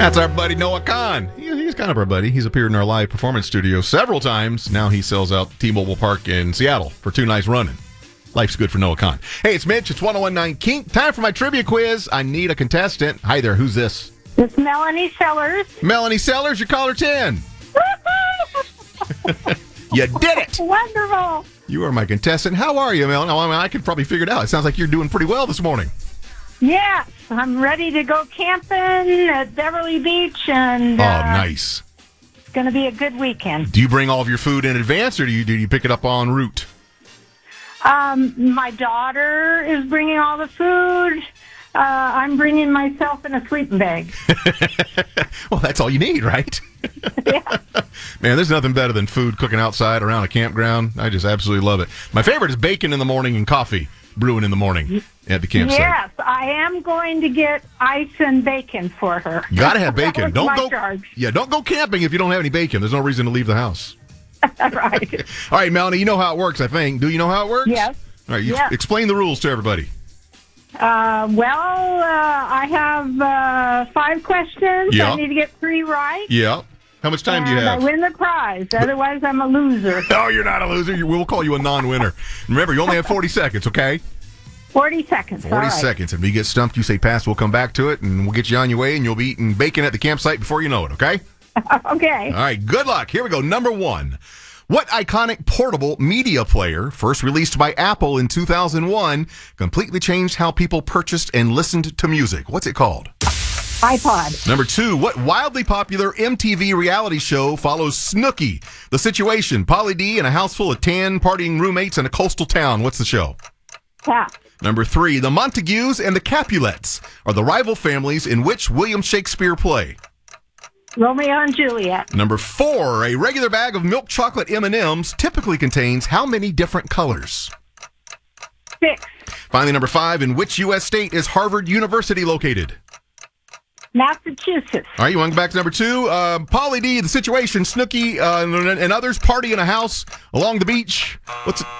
That's our buddy Noah Kahn. He's kind of our buddy. He's appeared in our live performance studio several times. Now he sells out T-Mobile Park in Seattle for 2 nights running. Life's good for Noah Kahn. Hey, it's Mitch. It's 1019 Kink. Time for my trivia quiz. I need a contestant. Hi there. Who's this? It's Melanie Sellers. Melanie Sellers, you're caller 10. You did it. Wonderful. You are my contestant. How are you, Melanie? I could probably figure it out. It sounds like you're doing pretty well this morning. Yes, I'm ready to go camping at Beverly Beach, and nice. It's going to be a good weekend. Do you bring all of your food in advance, or do you pick it up en route? My daughter is bringing all the food. I'm bringing myself in a sleeping bag. Well, that's all you need, right? Yeah. Man, there's nothing better than food cooking outside around a campground. I just absolutely love it. My favorite is bacon in the morning and coffee brewing in the morning at the campsite. Yes, I am going to get ice and bacon for her. You gotta have bacon. Don't go camping if you don't have any bacon. There's no reason to leave the house. Right. All right, Melanie, you know how it works, I think. Do you know how it works? Yes. All right, explain the rules to everybody. I have 5 questions. Yeah. I need to get 3 right. Yeah. How much time do you have? I win the prize. Otherwise, I'm a loser. No, you're not a loser. We'll call you a non-winner. Remember, you only have 40 seconds, okay? 40 seconds. 40 seconds. If you get stumped, you say pass. We'll come back to it, and we'll get you on your way, and you'll be eating bacon at the campsite before you know it, okay? Okay. All right, good luck. Here we go. Number 1. What iconic portable media player, first released by Apple in 2001, completely changed how people purchased and listened to music? What's it called? iPod. Number 2, what wildly popular MTV reality show follows Snooki? The situation, Pauly D and a house full of tan partying roommates in a coastal town. What's the show? Tap. Number 3, the Montagues and the Capulets are the rival families in which William Shakespeare play? Romeo and Juliet. Number 4, a regular bag of milk chocolate M&Ms typically contains how many different colors? 6. Finally, number 5, in which U.S. state is Harvard University located? Massachusetts. All right, you want to go back to number 2? Pauly D, the situation, Snooki, and others party in a house along the beach. What's it?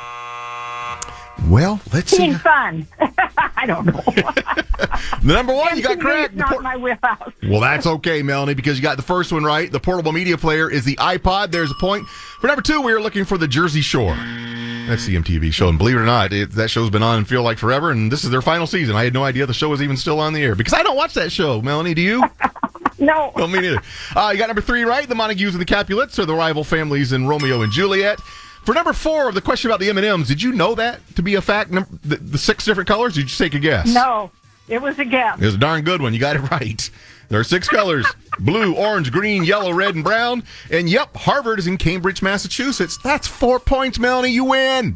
Well, let's see. Being fun. I don't know. The number 1, you got correct. Not my wheelhouse. Well, that's okay, Melanie, because you got the first one right. The portable media player is the iPod. There's a point. For number 2, we were looking for the Jersey Shore. That's the MTV show, and believe it or not, that show's been on and feel like forever, and this is their final season. I had no idea the show was even still on the air, because I don't watch that show. Melanie, do you? No. Well, me neither. You got number 3 right. The Montagues and the Capulets are the rival families in Romeo and Juliet. For number 4, the question about the M&Ms, did you know that to be a fact? The 6 different colors? Did you take a guess? No, it was a guess. It was a darn good one. You got it right. There are 6 colors: blue, orange, green, yellow, red, and brown. And yep, Harvard is in Cambridge, Massachusetts. That's 4 points, Melanie. You win.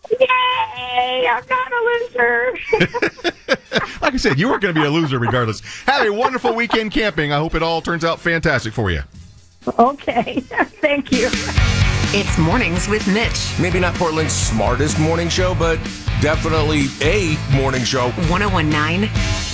Yay! I'm not a loser. Like I said, you weren't going to be a loser regardless. Have a wonderful weekend camping. I hope it all turns out fantastic for you. Okay. Thank you. It's Mornings with Mitch. Maybe not Portland's smartest morning show, but definitely a morning show. 1019